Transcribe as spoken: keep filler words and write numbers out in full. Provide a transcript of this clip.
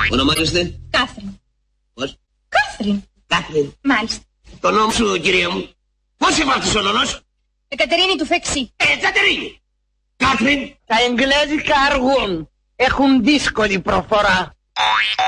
Ονομάζεστε? Κάθριν. Πώς? Κάθριν. Κάθριν. Μάλιστα. Το νόμο σου, κυρία μου. Πώς είπατε ο νονός? Εκατερίνη του Φεξί. Ε, Κατερίνη. Κάθριν. Τα εγγλέζικα αργούν. Έχουν δύσκολη προφορά.